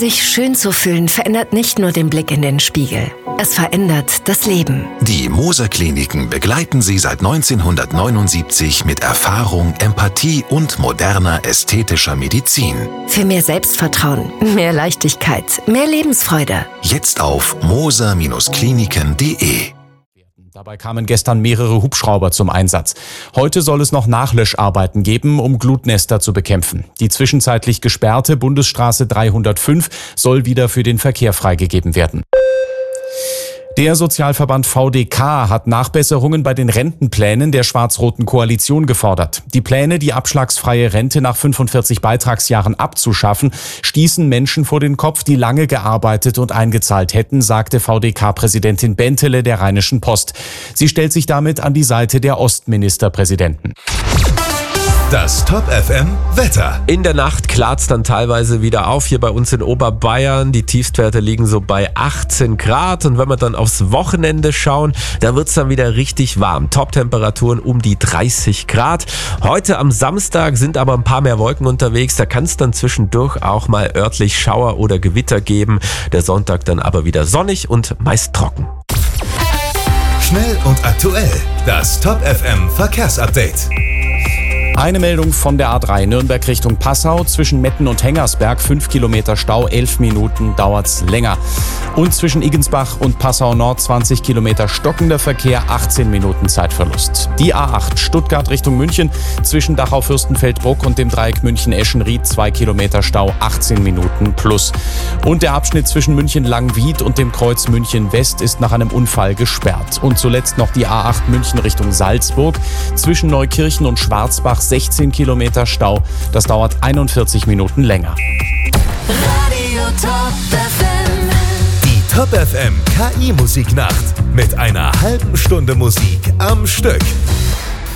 Sich schön zu fühlen verändert nicht nur den Blick in den Spiegel. Es verändert das Leben. Die Moser Kliniken begleiten Sie seit 1979 mit Erfahrung, Empathie und moderner ästhetischer Medizin. Für mehr Selbstvertrauen, mehr Leichtigkeit, mehr Lebensfreude. Jetzt auf moser-kliniken.de. Dabei kamen gestern mehrere Hubschrauber zum Einsatz. Heute soll es noch Nachlöscharbeiten geben, um Glutnester zu bekämpfen. Die zwischenzeitlich gesperrte Bundesstraße 305 soll wieder für den Verkehr freigegeben werden. Der Sozialverband VDK hat Nachbesserungen bei den Rentenplänen der schwarz-roten Koalition gefordert. Die Pläne, die abschlagsfreie Rente nach 45 Beitragsjahren abzuschaffen, stießen Menschen vor den Kopf, die lange gearbeitet und eingezahlt hätten, sagte VDK-Präsidentin Bentele der Rheinischen Post. Sie stellt sich damit an die Seite der Ostministerpräsidenten. Das Top FM Wetter. In der Nacht klart's dann teilweise wieder auf hier bei uns in Oberbayern. Die Tiefstwerte liegen so bei 18 Grad. Und wenn wir dann aufs Wochenende schauen, da wird's dann wieder richtig warm. Top-Temperaturen um die 30 Grad. Heute am Samstag sind aber ein paar mehr Wolken unterwegs. Da kann es dann zwischendurch auch mal örtlich Schauer oder Gewitter geben. Der Sonntag dann aber wieder sonnig und meist trocken. Schnell und aktuell. Das Top FM Verkehrsupdate. Eine Meldung von der A3 Nürnberg Richtung Passau. Zwischen Metten und Hengersberg 5 Kilometer Stau, 11 Minuten dauert's länger. Und zwischen Igensbach und Passau Nord 20 Kilometer stockender Verkehr, 18 Minuten Zeitverlust. Die A8 Stuttgart Richtung München zwischen Dachau-Fürstenfeldbruck und dem Dreieck München-Eschenried 2 Kilometer Stau, 18 Minuten plus. Und der Abschnitt zwischen München-Langwied und dem Kreuz München-West ist nach einem Unfall gesperrt. Und zuletzt noch die A8 München Richtung Salzburg zwischen Neukirchen und Schwarzbach 16 Kilometer Stau. Das dauert 41 Minuten länger. Radio Top FM. Die Top FM KI Musiknacht mit einer halben Stunde Musik am Stück.